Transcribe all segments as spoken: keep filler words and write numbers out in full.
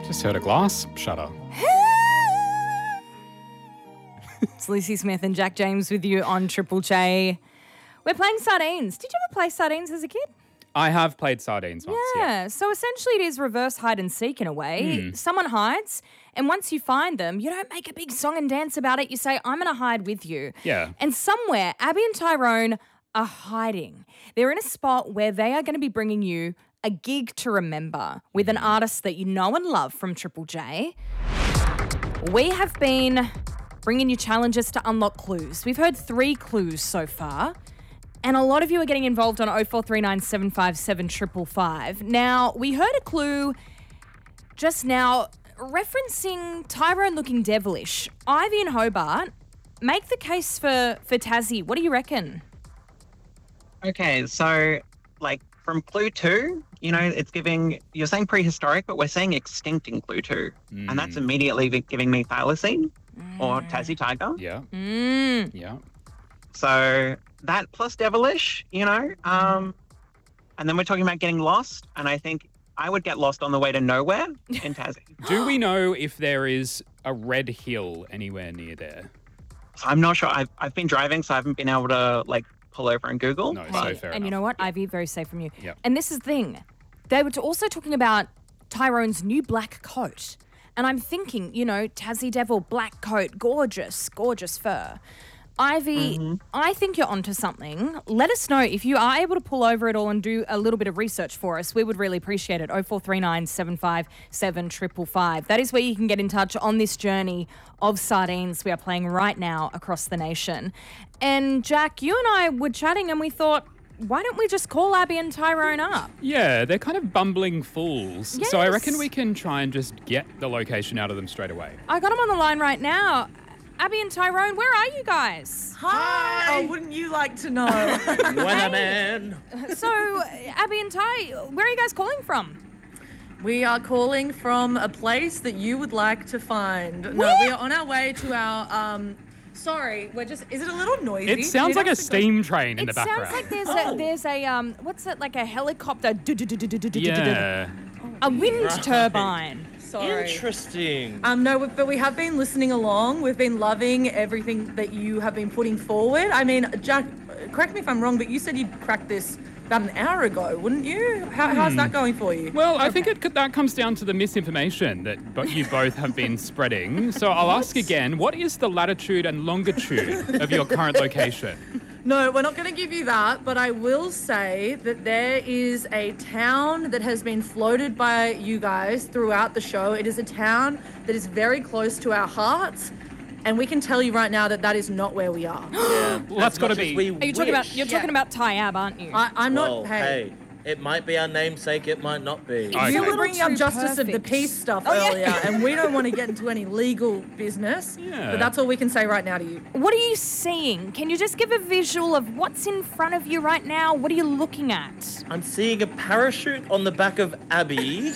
Just heard a glass shutter. It's Lucy Smith and Jack James with you on Triple J. We're playing sardines. Did you ever play sardines as a kid? I have played sardines once, yeah. Yeah. So essentially it is reverse hide and seek in a way. Mm. Someone hides, and once you find them, you don't make a big song and dance about it. You say, I'm going to hide with you. Yeah. And somewhere, Abby and Tyrone are hiding. They're in a spot where they are going to be bringing you a gig to remember with an artist that you know and love from Triple J. We have been bringing you challenges to unlock clues. We've heard three clues so far. And a lot of you are getting involved on oh four three nine, seven five seven, five five five. Now, we heard a clue just now referencing Tyrone looking devilish. Ivy and Hobart, make the case for, for Tassie. What do you reckon? Okay, so, like, from clue two, you know, it's giving, you're saying prehistoric, but we're saying extinct in clue two. Mm. And that's immediately giving me thylacine or Tassie tiger. Yeah. Mm. Yeah. So that plus devilish, you know, um, and then we're talking about getting lost. And I think I would get lost on the way to nowhere in Tassie. Do we know if there is a red hill anywhere near there? So I'm not sure. I've, I've been driving, so I haven't been able to, like, pull over and Google. No, but- so fair and enough. you know what, Ivy, very safe from you. Yep. And this is the thing. They were also talking about Tyrone's new black coat. And I'm thinking, you know, Tassie Devil, black coat, gorgeous, gorgeous fur. Ivy, Mm-hmm. I think you're onto something. Let us know if you are able to pull over at all and do a little bit of research for us. We would really appreciate it. oh four three nine, seven five seven, five five five. That is where you can get in touch on this journey of sardines we are playing right now across the nation. And Jack, you and I were chatting and we thought, why don't we just call Abby and Tyrone up? Yeah, they're kind of bumbling fools. So I Yes. reckon we can try and just get the location out of them straight away. I got them on the line right now. Abby and Tyrone, where are you guys? Hi! Oh, wouldn't you like to know? Weatherman. So, Abby and Ty, where are you guys calling from? We are calling from a place that you would like to find. No, Where? we are on our way to our, um, sorry, we're just, is it a little noisy? It sounds You'd like a have to go- steam train in It the sounds background. like there's Oh. a, there's a, um, what's it, like a helicopter, Yeah. a wind turbine. Sorry. Interesting. Um, no, but we have been listening along. We've been loving everything that you have been putting forward. I mean, Jack, correct me if I'm wrong, but you said you'd cracked this about an hour ago, wouldn't you? How, How's that going for you? Well, I think it could, that comes down to the misinformation that bo- you both have been spreading. So I'll ask again, what is the latitude and longitude of your current location? No, we're not going to give you that, but I will say that there is a town that has been floated by you guys throughout the show. It is a town that is very close to our hearts, and we can tell you right now that that is not where we are. Yeah. Well, that's As gotta much as be- we Are you talking about, wish. you're Yeah. talking about Tyab, aren't you? I, I'm not, Well, hey. hey, it might be our namesake, it might not be. Okay. You You're were bringing up too justice of the perfect. peace stuff Oh, yeah. earlier, and we don't want to get into any legal business. Yeah. But that's all we can say right now to you. What are you seeing? Can you just give a visual of what's in front of you right now? What are you looking at? I'm seeing a parachute on the back of Abby.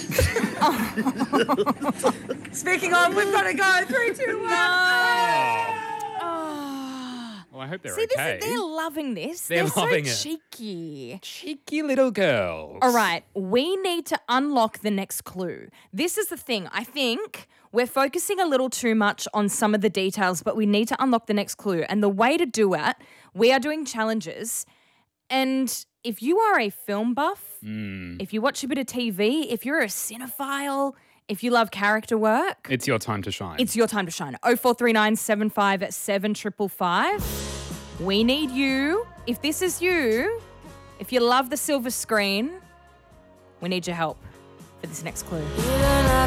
Speaking of, we've got to go. Three, two, one. Oh. Well, I hope they're See, okay. this is, they're loving this. They're loving so it. cheeky. Cheeky little girls. All right, we need to unlock the next clue. This is the thing. I think we're focusing a little too much on some of the details, but we need to unlock the next clue. And the way to do it, we are doing challenges. And if you are a film buff, Mm. if you watch a bit of T V, if you're a cinephile, if you love character work, It's your time to shine. it's your time to shine. oh four three nine, seven five seven, five five five. We need you. If this is you, if you love the silver screen, we need your help for this next clue.